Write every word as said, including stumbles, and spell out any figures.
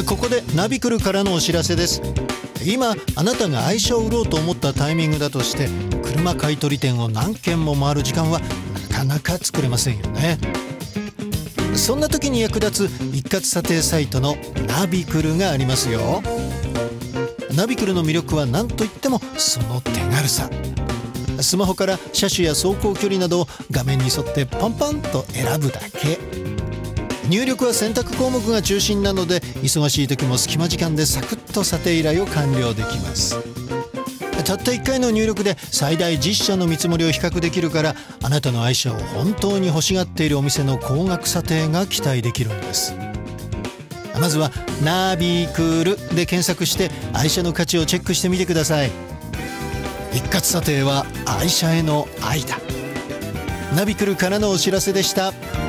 ここでナビクルからのお知らせです。今あなたが愛車を売ろうと思ったタイミングだとして、車買い取り店を何軒も回る時間はなかなか作れませんよね。そんな時に役立つ一括査定サイトのナビクルがありますよ。ナビクルの魅力は何といってもその手軽さ。スマホから車種や走行距離などを画面に沿ってパンパンと選ぶだけ。入力は選択項目が中心なので、忙しい時も隙間時間でサクッと査定依頼を完了できます。たったいっかいの入力で最大じゅっしゃの見積もりを比較できるから、あなたの愛車を本当に欲しがっているお店の高額査定が期待できるんです。まずはナビクルで検索して愛車の価値をチェックしてみてください。一括査定は愛車への愛だ。ナビクルからのお知らせでした。